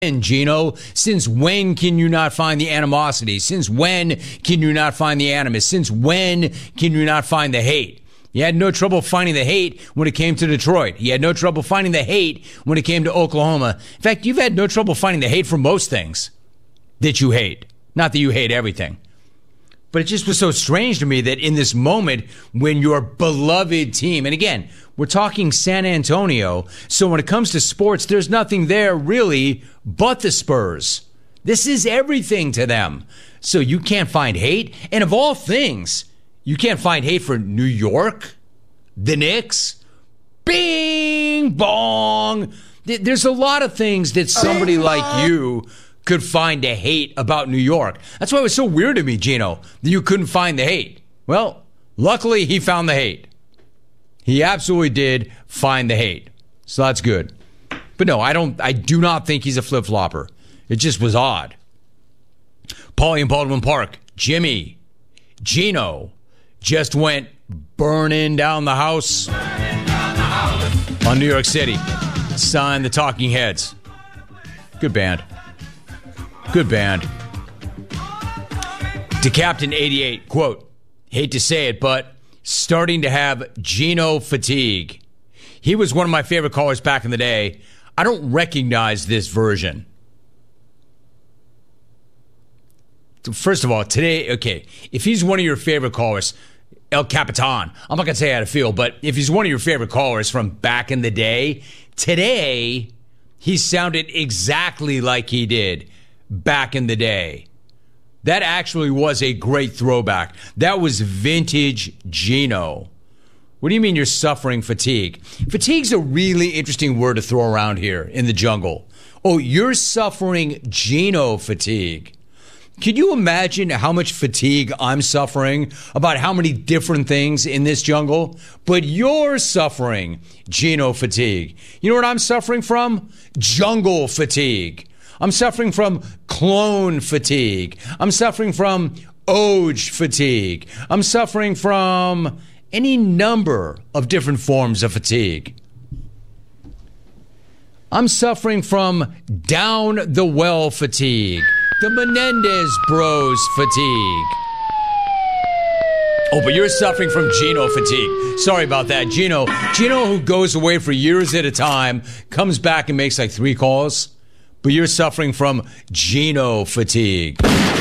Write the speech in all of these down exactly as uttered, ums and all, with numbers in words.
And Gino, since when can you not find the animosity? Since when can you not find the animus? Since when can you not find the hate? You had no trouble finding the hate when it came to Detroit. You had no trouble finding the hate when it came to Oklahoma. In fact, you've had no trouble finding the hate for most things that you hate. Not that you hate everything. But it just was so strange to me that in this moment when your beloved team, and again, we're talking San Antonio, so when it comes to sports, there's nothing there really but the Spurs. This is everything to them. So you can't find hate. And of all things, you can't find hate for New York, the Knicks, bing, bong. There's a lot of things that somebody like you could find a hate about New York. That's why it was so weird to me, Gino, that you couldn't find the hate. Well, luckily he found the hate. He absolutely did find the hate. So that's good. But no, I don't I do not think he's a flip-flopper. It just was odd. Paulie in Baldwin Park, Jimmy, Gino just went burning down the house, burning down the house. On New York City. Signed the Talking Heads. Good band. Good band. To Captain eighty-eight, quote, hate to say it, but starting to have Gino fatigue. He was one of my favorite callers back in the day. I don't recognize this version. First of all, today, okay, if he's one of your favorite callers, El Capitan, I'm not going to say how to feel, but if he's one of your favorite callers from back in the day, today, he sounded exactly like he did back in the day. That actually was a great throwback. That was vintage Gino. What do you mean you're suffering fatigue? Fatigue's a really interesting word to throw around here in the jungle. Oh, you're suffering Gino fatigue. Can you imagine how much fatigue I'm suffering about how many different things in this jungle? But you're suffering Gino fatigue. You know what I'm suffering from? Jungle fatigue. I'm suffering from clone fatigue. I'm suffering from Oj fatigue. I'm suffering from any number of different forms of fatigue. I'm suffering from down the well fatigue. The Menendez Bros fatigue. Oh, but you're suffering from Gino fatigue. Sorry about that. Gino, Gino who goes away for years at a time, comes back and makes like three calls. But you're suffering from Gino fatigue.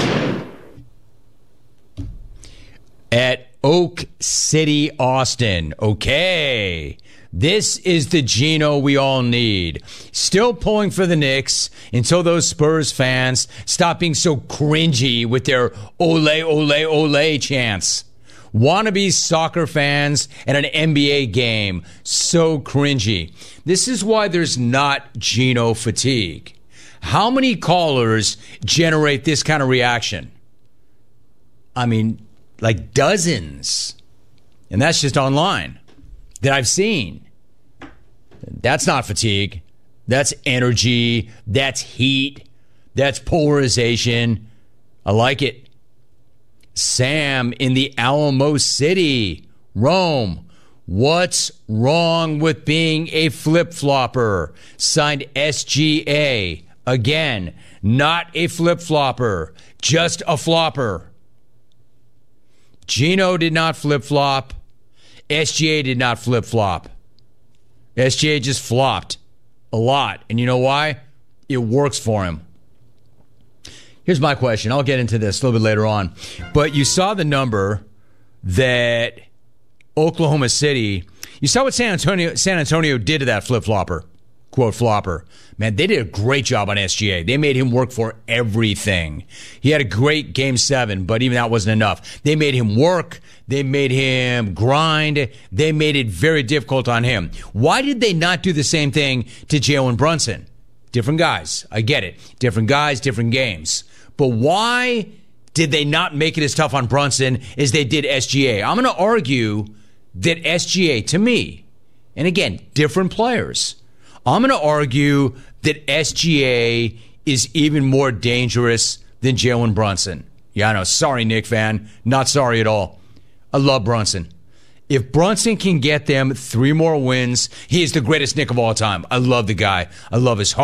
At Oak City, Austin. Okay. This is the Gino we all need. Still pulling for the Knicks until those Spurs fans stop being so cringy with their ole, ole, ole chants. Wannabe soccer fans at an N B A game. So cringy. This is why there's not Gino fatigue. How many callers generate this kind of reaction? I mean, like dozens. And that's just online that I've seen. That's not fatigue. That's energy. That's heat. That's polarization. I like it. Sam in the Alamo City, Rome. What's wrong with being a flip-flopper? Signed S G A. Again, not a flip-flopper, just a flopper. Gino did not flip-flop. S G A did not flip-flop. S G A just flopped a lot. And you know why? It works for him. Here's my question. I'll get into this a little bit later on. But you saw the number that Oklahoma City, you saw what San Antonio, San Antonio did to that flip-flopper. Quote, flopper. Man, they did a great job on S G A. They made him work for everything. He had a great game seven, but even that wasn't enough. They made him work. They made him grind. They made it very difficult on him. Why did they not do the same thing to Jalen Brunson? Different guys. I get it. Different guys, different games. But why did they not make it as tough on Brunson as they did S G A? I'm going to argue that S G A, to me, and again, different players, I'm going to argue that S G A is even more dangerous than Jalen Brunson. Yeah, I know. Sorry, Knick fan. Not sorry at all. I love Brunson. If Brunson can get them three more wins, he is the greatest Knick of all time. I love the guy. I love his heart.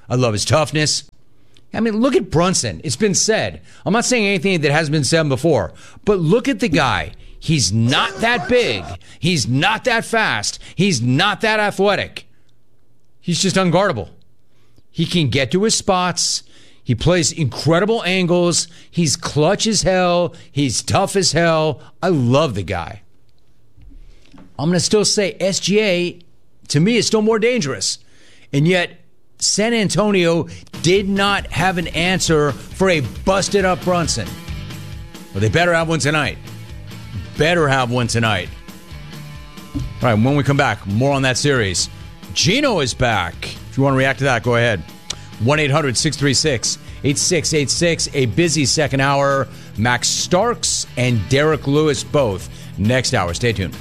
I love his toughness. I mean, look at Brunson. It's been said. I'm not saying anything that hasn't been said before, but look at the guy. He's not that big. He's not that fast. He's not that athletic. He's just unguardable. He can get to his spots. He plays incredible angles. He's clutch as hell. He's tough as hell. I love the guy. I'm going to still say S G A, to me, is still more dangerous. And yet, San Antonio did not have an answer for a busted up Brunson. Well, they better have one tonight. Better have one tonight. All right, when we come back, more on that series. Gino is back. If you want to react to that, go ahead. one eight hundred six three six eight six eight six. A busy second hour. Max Starks and Derek Lewis both next hour. Stay tuned.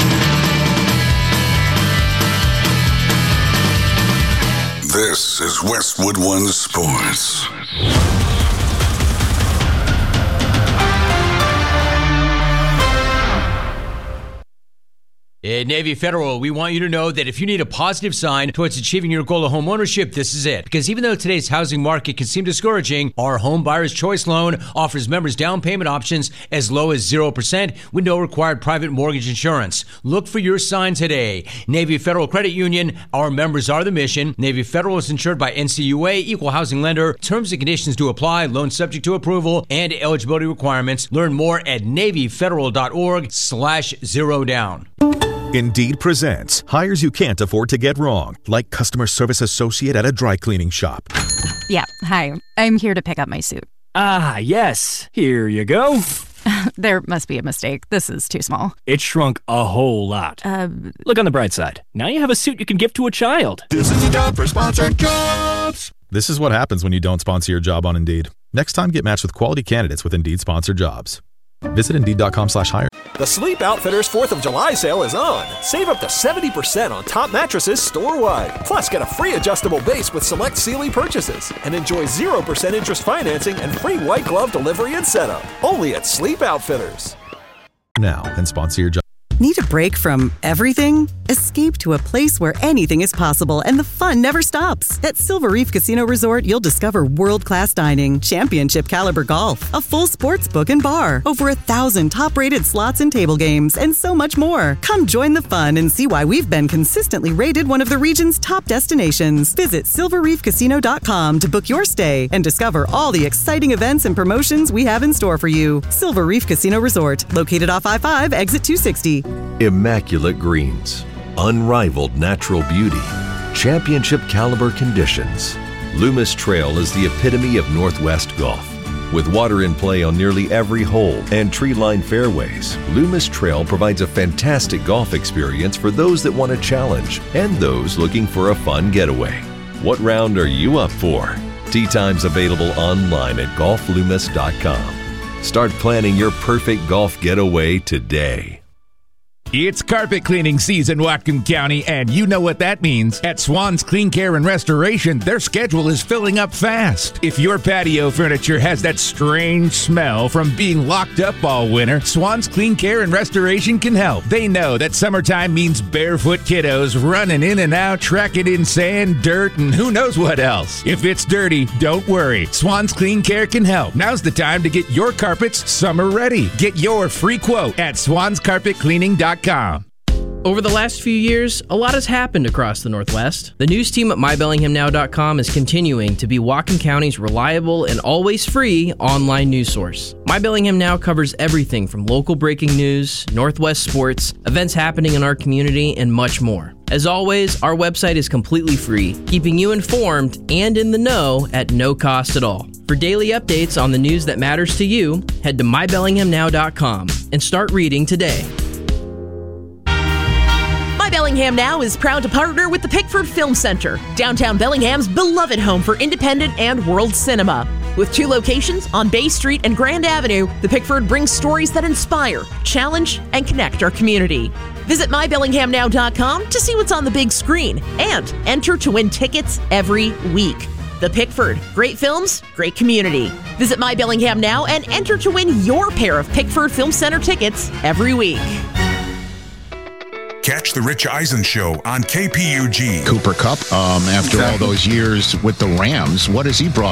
This is Westwood One Sports. At Navy Federal, we want you to know that if you need a positive sign towards achieving your goal of home ownership, this is it. Because even though today's housing market can seem discouraging, our Home Buyer's Choice loan offers members down payment options as low as zero percent with no required private mortgage insurance. Look for your sign today. Navy Federal Credit Union, our members are the mission. Navy Federal is insured by N C U A, equal housing lender. Terms and conditions do apply. Loan subject to approval and eligibility requirements. Learn more at navyfederal.org slash zero down. Indeed presents hires you can't afford to get wrong, like customer service associate at a dry cleaning shop. Yeah, hi. I'm here to pick up my suit. Ah, yes. Here you go. There must be a mistake. This is too small. It shrunk a whole lot. Uh, Look on the bright side. Now you have a suit you can give to a child. This is a job for sponsored jobs. This is what happens when you don't sponsor your job on Indeed. Next time, get matched with quality candidates with Indeed sponsored jobs. Visit Indeed.com slash hire. The Sleep Outfitters fourth of July sale is on. Save up to seventy percent on top mattresses store-wide. Plus, get a free adjustable base with select Sealy purchases. And enjoy zero percent interest financing and free white glove delivery and setup. Only at Sleep Outfitters. Now, and sponsor your job. Need a break from everything? Escape to a place where anything is possible and the fun never stops. At Silver Reef Casino Resort, you'll discover world-class dining, championship caliber golf, a full sports book and bar, over a thousand top-rated slots and table games, and so much more. Come join the fun and see why we've been consistently rated one of the region's top destinations. Visit silver reef casino dot com to book your stay and discover all the exciting events and promotions we have in store for you. Silver Reef Casino Resort, located off I five, exit two sixty. Immaculate greens, unrivaled natural beauty, championship caliber conditions. Loomis Trail is the epitome of Northwest golf. With water in play on nearly every hole and tree-lined fairways, Loomis Trail provides a fantastic golf experience for those that want a challenge and those looking for a fun getaway. What round are you up for? Tee times available online at golf loomis dot com. Start planning your perfect golf getaway today. It's carpet cleaning season, Whatcom County, and you know what that means. At Swan's Clean Care and Restoration, their schedule is filling up fast. If your patio furniture has that strange smell from being locked up all winter, Swan's Clean Care and Restoration can help. They know that summertime means barefoot kiddos running in and out, tracking in sand, dirt, and who knows what else. If it's dirty, don't worry. Swan's Clean Care can help. Now's the time to get your carpets summer ready. Get your free quote at swans carpet cleaning dot com. Over the last few years, a lot has happened across the Northwest. The news team at my bellingham now dot com is continuing to be Whatcom County's reliable and always free online news source. My Bellingham Now covers everything from local breaking news, Northwest sports, events happening in our community, and much more. As always, our website is completely free, keeping you informed and in the know at no cost at all. For daily updates on the news that matters to you, head to my bellingham now dot com and start reading today. My Bellingham Now is proud to partner with the Pickford Film Center, downtown Bellingham's beloved home for independent and world cinema. With two locations on Bay Street and Grand Avenue, the Pickford brings stories that inspire, challenge, and connect our community. Visit my bellingham now dot com to see what's on the big screen and enter to win tickets every week. The Pickford, great films, great community. Visit My Bellingham Now and enter to win your pair of Pickford Film Center tickets every week. Catch the Rich Eisen Show on K P U G. Cooper Kupp, um, after all those years with the Rams, what has he brought